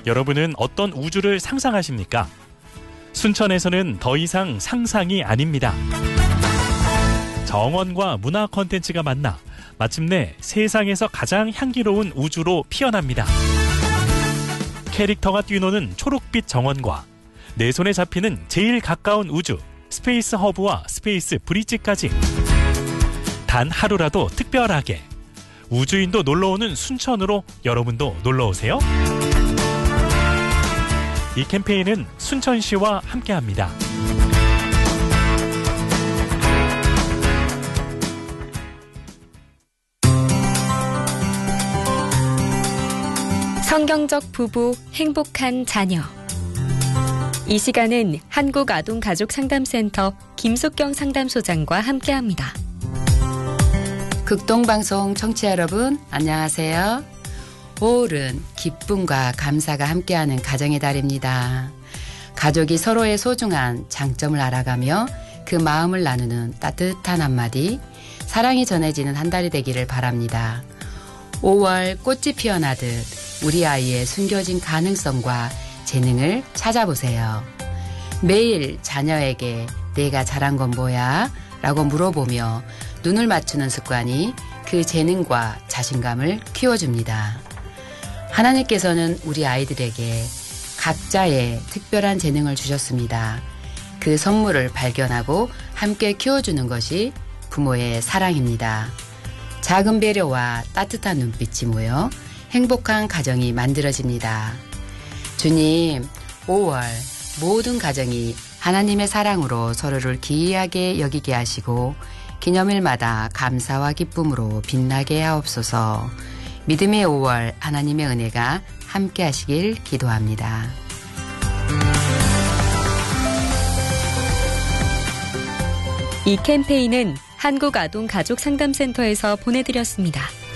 여러분은 어떤 우주를 상상하십니까? 순천에서는 더 이상 상상이 아닙니다. 정원과 문화 콘텐츠가 만나 마침내 세상에서 가장 향기로운 우주로 피어납니다. 캐릭터가 뛰노는 초록빛 정원과 내 손에 잡히는 제일 가까운 우주 스페이스 허브와 스페이스 브릿지까지 단 하루라도 특별하게 우주인도 놀러오는 순천으로 여러분도 놀러오세요. 이 캠페인은 순천시와 함께합니다. 성경적 부부, 행복한 자녀. 이 시간은 한국아동가족상담센터 김숙경 상담소장과 함께합니다. 극동방송 청취자 여러분, 안녕하세요. 5월은 기쁨과 감사가 함께하는 가정의 달입니다. 가족이 서로의 소중한 장점을 알아가며 그 마음을 나누는 따뜻한 한마디, 사랑이 전해지는 한 달이 되기를 바랍니다. 5월 꽃이 피어나듯 우리 아이의 숨겨진 가능성과 재능을 찾아보세요. 매일 자녀에게 내가 잘한 건 뭐야? 라고 물어보며 눈을 맞추는 습관이 그 재능과 자신감을 키워줍니다. 하나님께서는 우리 아이들에게 각자의 특별한 재능을 주셨습니다. 그 선물을 발견하고 함께 키워주는 것이 부모의 사랑입니다. 작은 배려와 따뜻한 눈빛이 모여 행복한 가정이 만들어집니다. 주님, 5월 모든 가정이 하나님의 사랑으로 서로를 기이하게 여기게 하시고 기념일마다 감사와 기쁨으로 빛나게 하옵소서. 믿음의 5월 하나님의 은혜가 함께 하시길 기도합니다. 이 캠페인은 한국아동가족상담센터에서 보내드렸습니다.